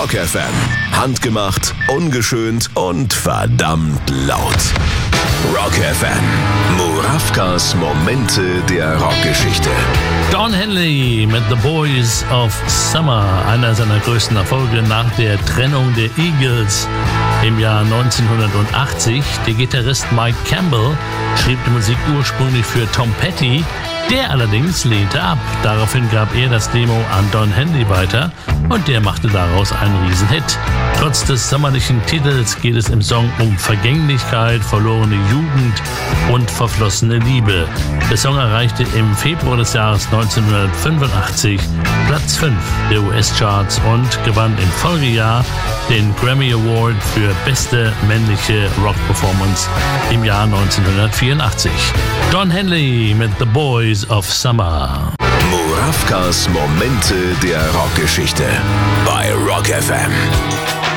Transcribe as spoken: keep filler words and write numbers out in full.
Rock F M. Handgemacht, ungeschönt und verdammt laut. Rock F M. Murawkas Momente der Rockgeschichte. Don Henley mit The Boys of Summer, einer seiner größten Erfolge nach der Trennung der Eagles im Jahr neunzehnhundertachtzig. Der Gitarrist Mike Campbell schrieb die Musik ursprünglich für Tom Petty, der allerdings lehnte ab. Daraufhin gab er das Demo an Don Henley weiter und der machte daraus einen Riesenhit. Trotz des sommerlichen Titels geht es im Song um Vergänglichkeit, verlorene Jugend und verflossene Liebe. Der Song erreichte im Februar des Jahres neunzehnhundertfünfundachtzig Platz fünf der U S-Charts und gewann im Folgejahr den Grammy Award für beste männliche Rock-Performance im Jahr neunzehnhundertvierundachtzig. Don Henley mit The Boys of Summer. Murawkas Momente der Rockgeschichte bei Rock F M.